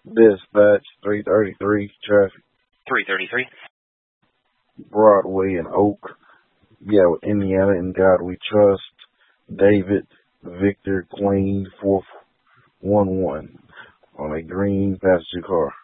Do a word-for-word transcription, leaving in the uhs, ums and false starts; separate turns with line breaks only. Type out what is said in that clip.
Dispatch three thirty-three traffic.
three thirty-three.
Broadway and Oak. Yeah, with Indiana, in God we trust. David, Victor, Queen, four one one on a green passenger car.